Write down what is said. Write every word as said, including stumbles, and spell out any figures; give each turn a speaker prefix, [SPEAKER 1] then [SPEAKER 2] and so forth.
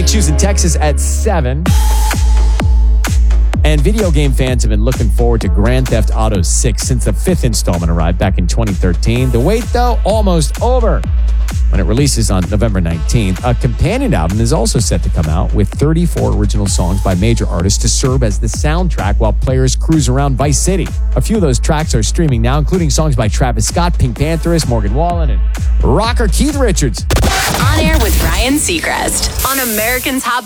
[SPEAKER 1] Choosing Texas at seven. And video game fans have been looking forward to Grand Theft Auto six since the fifth installment arrived back in twenty thirteen. The wait, though, almost over. When it releases on November nineteenth, a companion album is also set to come out with thirty-four original songs by major artists to serve as the soundtrack while players cruise around Vice City. A few of those tracks are streaming now, including songs by Travis Scott, Pink Pantheress, Morgan Wallen, and rocker Keith Richards.
[SPEAKER 2] On Air with Ryan Seacrest on American's Hot